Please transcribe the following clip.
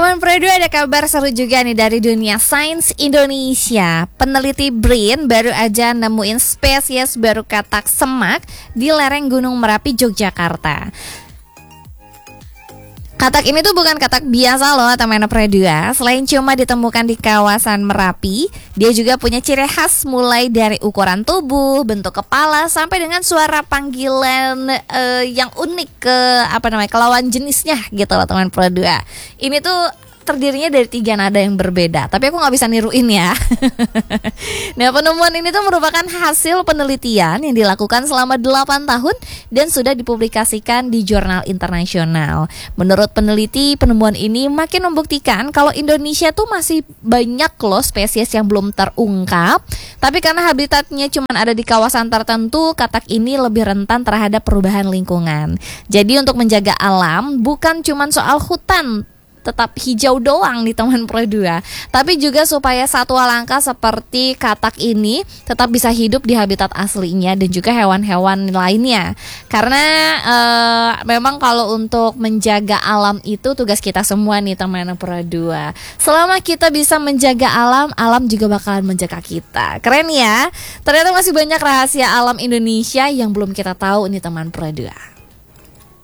Teman Pro 2, ada kabar seru juga nih dari dunia sains Indonesia. Peneliti BRIN baru aja nemuin spesies baru katak semak di lereng Gunung Merapi, Yogyakarta. Katak ini tuh bukan katak biasa loh, teman Pro 2. Selain cuma ditemukan di kawasan Merapi, dia juga punya ciri khas mulai dari ukuran tubuh, bentuk kepala, sampai dengan suara panggilan yang unik ke lawan jenisnya gitu loh, teman Pro 2. Ini tuh terdirinya dari 3 nada yang berbeda, tapi aku nggak bisa niruin ya. Nah, penemuan ini tuh merupakan hasil penelitian yang dilakukan selama 8 tahun dan sudah dipublikasikan di jurnal internasional. Menurut peneliti, penemuan ini makin membuktikan kalau Indonesia tuh masih banyak loh spesies yang belum terungkap, tapi karena habitatnya cuma ada di kawasan tertentu, katak ini lebih rentan terhadap perubahan lingkungan. Jadi untuk menjaga alam bukan cuma soal hutan tetap hijau doang nih teman Pro 2, tapi juga supaya satwa langka seperti katak ini tetap bisa hidup di habitat aslinya dan juga hewan-hewan lainnya. Karena memang kalau untuk menjaga alam itu tugas kita semua nih teman Pro 2. Selama kita bisa menjaga alam, alam juga bakalan menjaga kita. Keren ya. Ternyata masih banyak rahasia alam Indonesia yang belum kita tahu nih teman Pro 2.